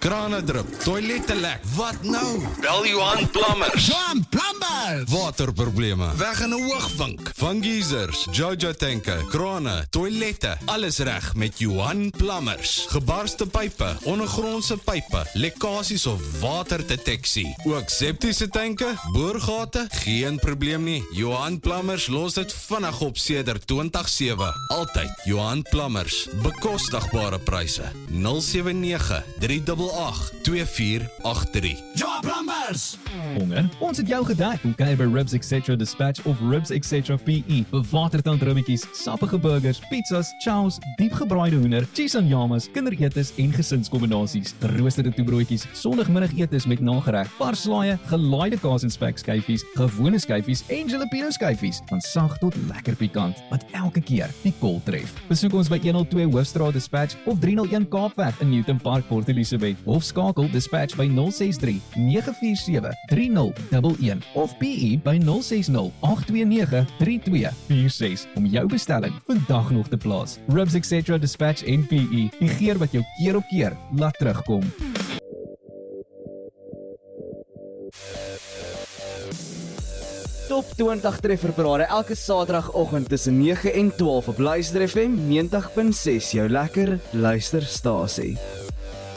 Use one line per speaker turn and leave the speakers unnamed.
krane drup, toilette lek. Wat nou? Bel Johan Plumbers.
Johan Plumbers!
Waterprobleme, weg in 'n hoogvink. Van geysers, Jojo tanke, krane, toilette, alles reg met Johan Plumbers. Gebarste pype, ondergrondse pype, lekkasies of waterdeteksie. Ook septiese tanke, boorgate, geen probleem nie. Johan Plumbers los dit vinnig op sedert 2007. Altyd Johan Plumbers, bekostigbare pryse. 079-388-2483.
Johan Plumbers!
Honger? Ons het jou gedek om kuier by Ribs Etc. Dispatch of Ribs Etc. PE. Bewaterd rummetjies, sappige burgers, pizzas, chows, diepgebraaide hoender, cheese en yamas, kinderetes en gesinskombinasies, geroosterde toebroodjies, sondagmiddagetes met nagereg, parslaaie, gelaaide kaas en spekskyfies, gewone skyfies en jalapeno skyfies, van sag tot lekker pikant, wat elke keer die kol tref. Besoek ons by 102 Hoofstraat Dispatch of 301 Kaapweg in Newton Park, Port Elizabeth, of skakel Dispatch by 063 947 3011 of PE by 060 829 3246 om jou bestelling vandag nog te plaas. Ribs Etc. Dispatch en PE, die geur wat jou keer op keer laat terugkom.
Top 20 trefferparade elke Saterdagoggend tussen 9 en 12 op Luister FM 90.6, jou lekker luisterstasie.